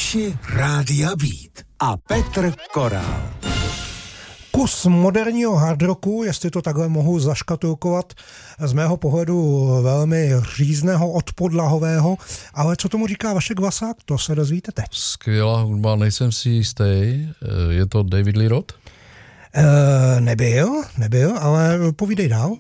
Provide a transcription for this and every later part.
Posluchači Rádia Beat a Petr Korál. Kus moderního hard rocku, jestli to takhle mohu zaškatulkovat, z mého pohledu velmi řízného, odpodlahového, ale co tomu říká Vašek Vlasák, to se dozvíte teď. Skvělá hudba, nejsem si jistý, je to David Lee Roth? Nebyl, ale povídej dál.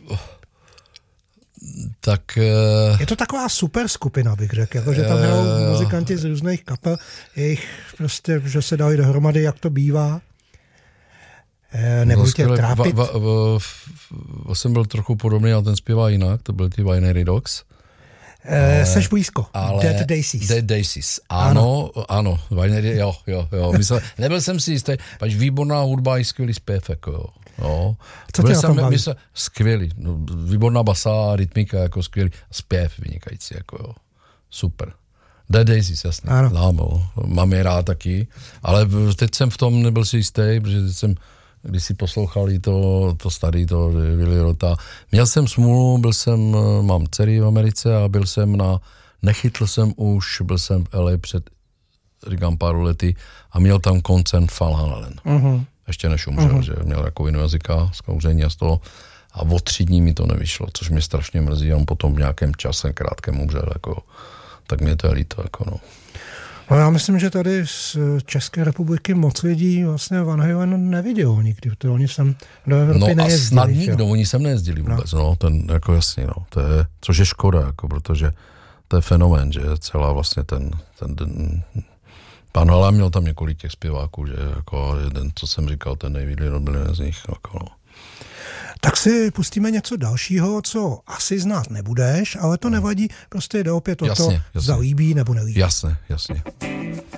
Tak... Je to taková super skupina, bych řekl, jako, že tam hrajou muzikanti z různých kapel, jejich prostě, že se dali dohromady, jak to bývá. Nebudu tě trápit. Jsem byl trochu podobný, ale ten zpívá jinak, to byl ty Binary Dogs. Seš blízko. Dead Daisies. Dead Daisies. Ano. Binary, jo. Nebyl jsem si jistý, pač výborná hudba i skvělý zpěv, jako jo. No. Co tě na tom baví? Skvělý, výborná basa, rytmika, jako skvělý, zpěv vynikající, jako jo. Super. Dead Daisies, jasně. Mám je rád taky, ale teď jsem v tom nebyl si jistý, protože teď jsem když si poslouchali to starý, to Willy Rota. Měl jsem smůlu, mám dcery v Americe a nechytl jsem už, byl jsem v LA před, říkám, pár lety a měl tam koncert Van Halen. Uh-huh. Ještě než umřel, že měl rakovinu jazyka, zkouření a z toho. A o 3 dní mi to nevyšlo, což mě strašně mrzí, on potom v nějakém čase krátkém umřel, jako, tak mě to je líto, jako no. No já myslím, že tady z České republiky moc lidí vlastně Van Halen neviděl nikdy, protože oni sem do Evropy nejezdili. No a snad nikdo, oni sem nejezdili vůbec, no, ten jako jasně, no, to je, což je škoda, jako, protože to je fenomén, že celá vlastně ten Pan Halen měl tam několik těch zpěváků, že jako jeden, co jsem říkal, ten David Lee Roth byl jeden z nich, jako no. Tak si pustíme něco dalšího, co asi znát nebudeš, ale to nevadí, prostě jde opět o to, zda líbí nebo nelíbí. Jasně.